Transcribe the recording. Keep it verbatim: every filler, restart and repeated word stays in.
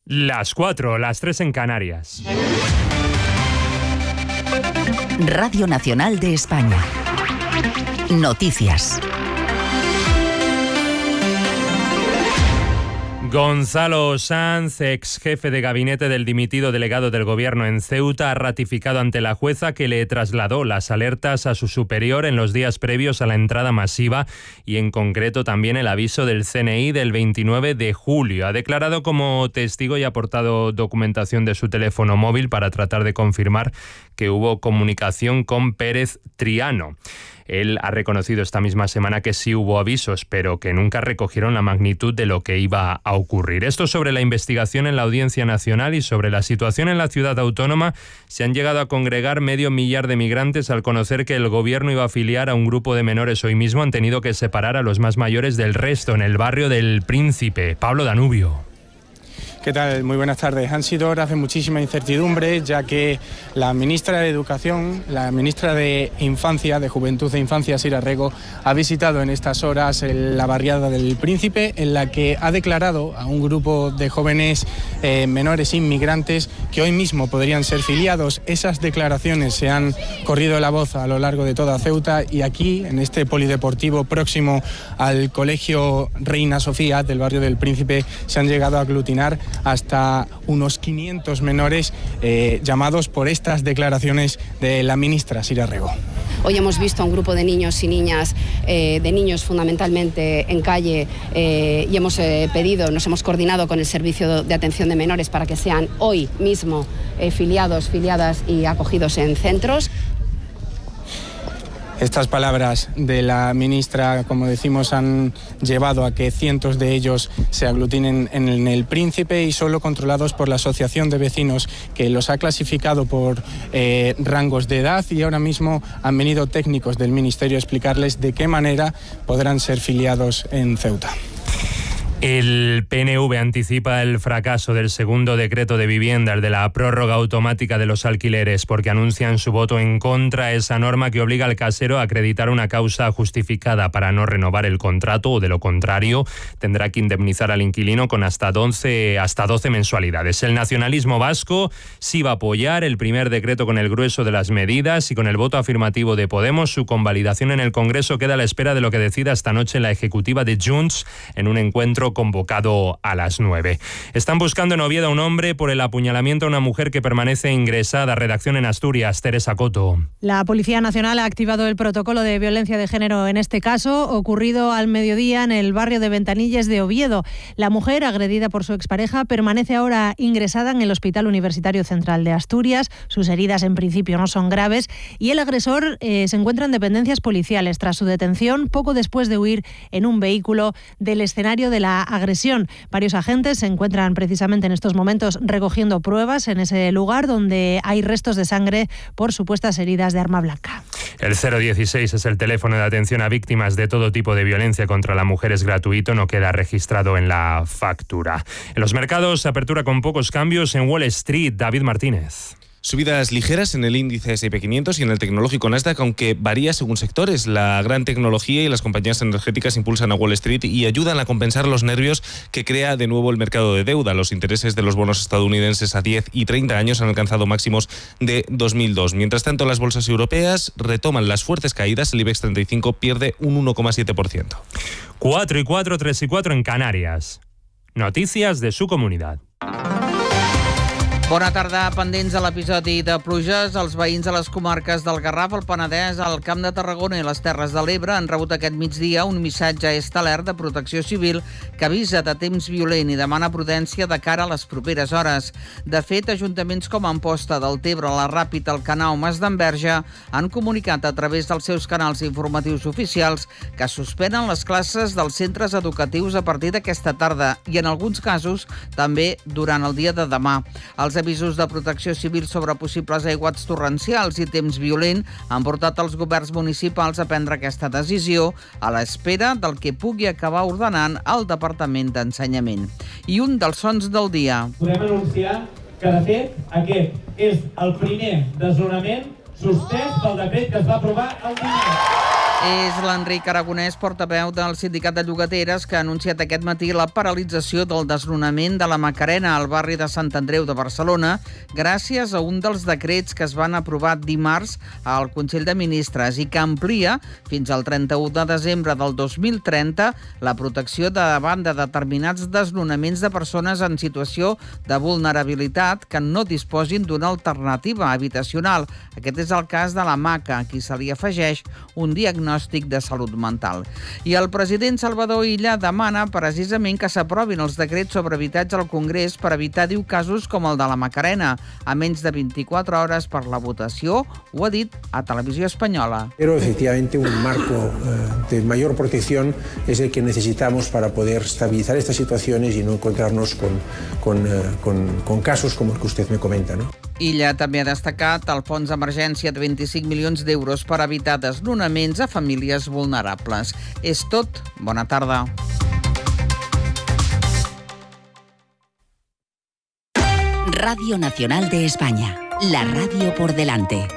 Las cuatro, las tres en Canarias. Radio Nacional de España. Noticias. Gonzalo Sanz, ex jefe de gabinete del dimitido delegado del Gobierno en Ceuta, ha ratificado ante la jueza que le trasladó las alertas a su superior en los días previos a la entrada masiva y en concreto también el aviso del C N I del veintinueve de julio. Ha declarado como testigo y ha aportado documentación de su teléfono móvil para tratar de confirmar que hubo comunicación con Pérez Triano. Él ha reconocido esta misma semana que sí hubo avisos, pero que nunca recogieron la magnitud de lo que iba a ocurrir. Esto sobre la investigación en la Audiencia Nacional y sobre la situación en la ciudad autónoma. Se han llegado a congregar medio millar de migrantes al conocer que el gobierno iba a afiliar a un grupo de menores. Hoy mismo han tenido que separar a los más mayores del resto en el barrio del Príncipe. Pablo Danubio. ¿Qué tal? Muy buenas tardes. Han sido horas de muchísima incertidumbre, ya que la ministra de Educación, la ministra de Infancia, de Juventud e Infancia, Sira Rego, ha visitado en estas horas la barriada del Príncipe, en la que ha declarado a un grupo de jóvenes eh, menores inmigrantes que hoy mismo podrían ser filiados. Esas declaraciones se han corrido la voz a lo largo de toda Ceuta y aquí, en este polideportivo próximo al Colegio Reina Sofía del barrio del Príncipe, se han llegado a aglutinar hasta unos quinientos menores eh, llamados por estas declaraciones de la ministra Sira Rego. Hoy hemos visto a un grupo de niños y niñas, eh, de niños fundamentalmente en calle eh, y hemos eh, pedido, nos hemos coordinado con el Servicio de Atención de Menores para que sean hoy mismo eh, filiados, filiadas y acogidos en centros. Estas palabras de la ministra, como decimos, han llevado a que cientos de ellos se aglutinen en el Príncipe y solo controlados por la Asociación de Vecinos, que los ha clasificado por eh, rangos de edad, y ahora mismo han venido técnicos del Ministerio a explicarles de qué manera podrán ser filiados en Ceuta. El P N V anticipa el fracaso del segundo decreto de vivienda, el de la prórroga automática de los alquileres, porque anuncian su voto en contra a esa norma que obliga al casero a acreditar una causa justificada para no renovar el contrato, o de lo contrario tendrá que indemnizar al inquilino con hasta doce, hasta doce mensualidades. El nacionalismo vasco sí va a apoyar el primer decreto con el grueso de las medidas y con el voto afirmativo de Podemos. Su convalidación en el Congreso queda a la espera de lo que decida esta noche la ejecutiva de Junts en un encuentro convocado a las nueve. Están buscando en Oviedo a un hombre por el apuñalamiento a una mujer que permanece ingresada. Redacción en Asturias, Teresa Coto. La Policía Nacional ha activado el protocolo de violencia de género en este caso, ocurrido al mediodía en el barrio de Ventanilles de Oviedo. La mujer, agredida por su expareja, permanece ahora ingresada en el Hospital Universitario Central de Asturias. Sus heridas en principio no son graves y el agresor eh, se encuentra en dependencias policiales tras su detención poco después de huir en un vehículo del escenario de la agresión. Varios agentes se encuentran precisamente en estos momentos recogiendo pruebas en ese lugar donde hay restos de sangre por supuestas heridas de arma blanca. El cero dieciséis es el teléfono de atención a víctimas de todo tipo de violencia contra la mujer. Es gratuito, no queda registrado en la factura. En los mercados, apertura con pocos cambios en Wall Street. David Martínez. Subidas ligeras en el índice ese y pe quinientos y en el tecnológico Nasdaq, aunque varía según sectores. La gran tecnología y las compañías energéticas impulsan a Wall Street y ayudan a compensar los nervios que crea de nuevo el mercado de deuda. Los intereses de los bonos estadounidenses a diez y treinta años han alcanzado máximos de dos mil dos. Mientras tanto, las bolsas europeas retoman las fuertes caídas. El IBEX treinta y cinco pierde un uno coma siete por ciento. cuatro y cuatro, tres y cuatro en Canarias. Noticias de su comunidad. Bona tarda, pendents a l'episodi de pluges. Els veïns de les comarques del Garraf, el Penedès, el Camp de Tarragona i les Terres de l'Ebre han rebut aquest migdia un missatge estel·lar de Protecció Civil que avisa de temps violent i demana prudència de cara a les properes hores. De fet, ajuntaments com Amposta, Deltebre, la Ràpita, el Canau, Mas d'Enverge han comunicat a través dels seus canals informatius oficials que suspenen les classes dels centres educatius a partir d'aquesta tarda i, en alguns casos, també durant el dia de demà. Els avisos de Protecció Civil sobre possibles aiguats torrencials i temps violent han portat els governs municipals a prendre aquesta decisió a l'espera del que pugui acabar ordenant el Departament d'Ensenyament. I un dels sons del dia. Podem anunciar que, de fet, aquest és el primer desnonament suspès pel decret que es va aprovar el dimarts. És l'Enric Aragonès, portaveu del Sindicat de Llogateres, que ha anunciat aquest matí la paralització del desnonament de la Macarena al barri de Sant Andreu de Barcelona gràcies a un dels decrets que es van aprovar dimarts al Consell de Ministres i que amplia fins al trenta-u de desembre del dos mil trenta la protecció davant de determinats desnonaments de persones en situació de vulnerabilitat que no disposin d'una alternativa habitacional. Aquest és el cas de la Maca, a qui se li afegeix un diagnòstic de salut mental. I el president Salvador Illa demana precisament que s'aprovin els decrets sobre habitatge al Congrés per evitar, diu, casos com el de la Macarena, a menys de vint-i-quatre hores per la votació, ho ha dit a Televisió Espanyola. Pero efectivamente un marco eh, de mayor protección es el que necesitamos para poder estabilizar estas situaciones y no encontrarnos con, con, eh, con, con casos como el que usted me comenta, ¿no? Illa també ha destacat el fons d'emergència de vint-i-cinc milions d'euros per evitar desnonaments a famílies vulnerables. És tot. Bona tarda. Radio Nacional de España. La radio por delante.